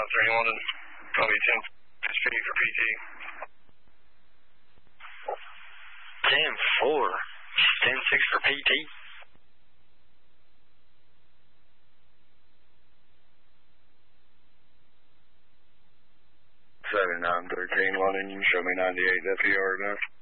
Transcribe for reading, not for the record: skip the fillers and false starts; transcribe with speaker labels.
Speaker 1: 3 London. Call me 10 SP for PT.
Speaker 2: 10-4. 10-6 for PT.
Speaker 3: 7913 London, you can show me 98 FER enough.